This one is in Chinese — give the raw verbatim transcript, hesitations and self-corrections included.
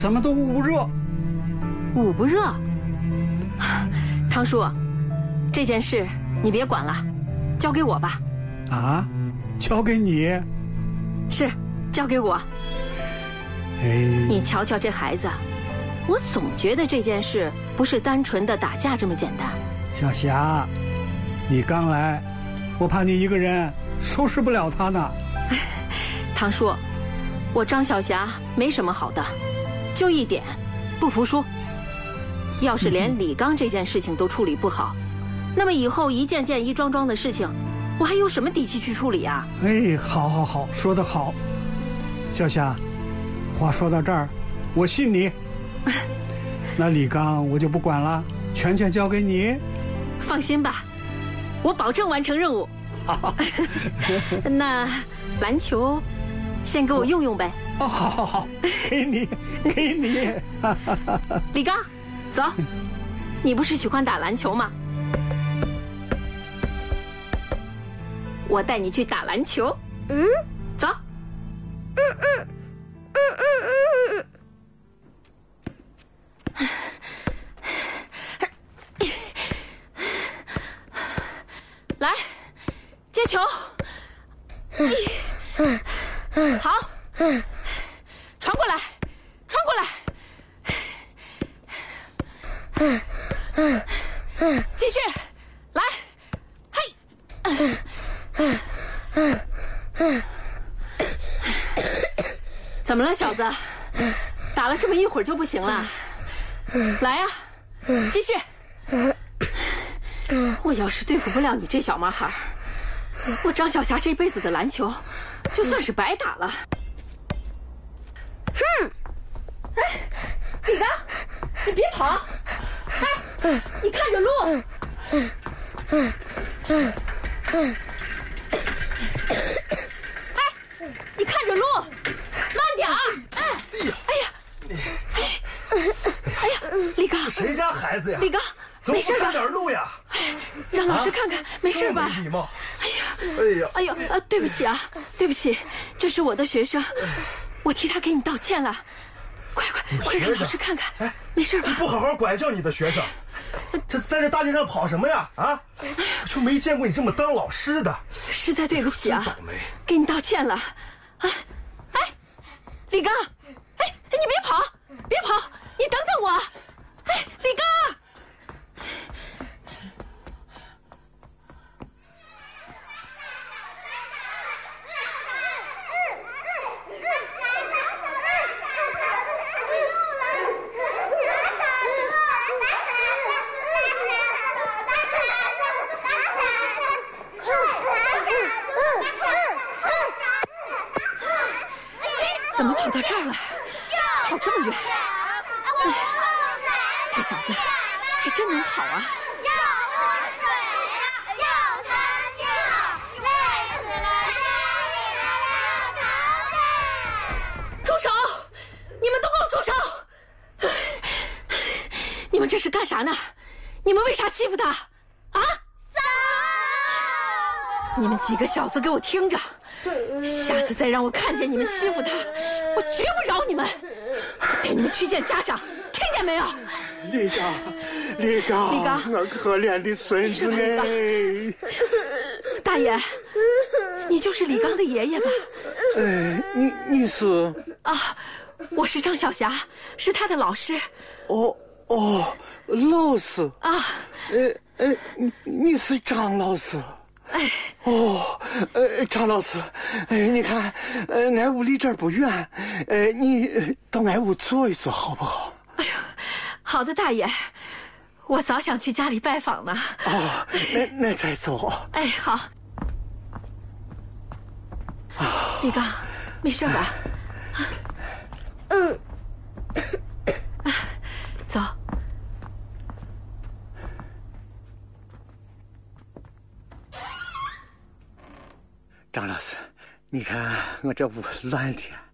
怎么都捂不热？ 捂不热？汤叔，这件事你别管了，交给我吧。 啊，交给你？ 是，交给我。 哎， 你瞧瞧这孩子，我总觉得这件事不是单纯的打架这么简单。 小霞，你刚来，我怕你一个人收拾不了他呢。 汤叔，我张小霞没什么好的，就一点，不服输。要是连李刚这件事情都处理不好，那么以后一件件一桩桩的事情，我还有什么底气去处理啊？ 哎，好好好，说得好。小霞，话说到这儿，我信你。那李刚我就不管了，全权交给你。 放心吧，我保证完成任务。 好。 那篮球先给我用用呗。 哦，好好好，给你，给你。 李刚，走，你不是喜欢打篮球吗？我带你去打篮球。嗯，走。嗯嗯嗯嗯嗯嗯。来，接球。好，传过来，传过来。继续，来，嘿。怎么了，小子？打了这么一会儿就不行了？来呀，继续。我要是对付不了你这小毛孩，我张小霞这辈子的篮球就算是白打了。哼！哎，李刚，你别跑！哎，你看着路。哎，你看着路，慢点儿。哎，哎呀，哎，哎呀，李刚， 谁家孩子呀？ 李刚，没事吧？ 看点路呀！ 让老师看看，没事吧？ 没礼貌。 哎呀， 哎呀， 哎呦，呃，对不起啊，对不起，这是我的学生，我替他给你道歉了。快快快，让老师看看。哎，没事吧？ 不好好管教你的学生，这在这大街上跑什么呀？啊，就没见过你这么当老师的。 实在对不起啊， 倒霉， 给你道歉了。啊，哎，李刚，哎，你别跑，别跑，你等等我。哎，李刚。怎么跑到这儿来？跑这么远？哎，这小子还真能跑啊！ 要喝水呀，要餐厅，累死了，家里人要淘汰。 住手！你们都给我住手！你们这是干啥呢？你们为啥欺负他？啊？ 走！ 你们几个小子给我听着！下次再让我看见你们欺负他，我绝不饶你们！我带你们去见家长，听见没有？ 李刚，李刚， 李刚， 我可怜的孙子哎！ 大爷，你就是李刚的爷爷吧？ 哎，你你是？ 啊，我是张小霞，是他的老师。 哦哦，老师啊？ 呃呃，你你是张老师？ 哎， 哦，呃，张老师，哎，你看，呃，俺屋离这儿不远，呃，你到俺屋坐一坐好不好？ 哎呦，好的，大爷，我早想去家里拜访呢。 哦，那那再走。 哎，好。李刚，没事吧？嗯。走。 张老师，你看我这屋乱的。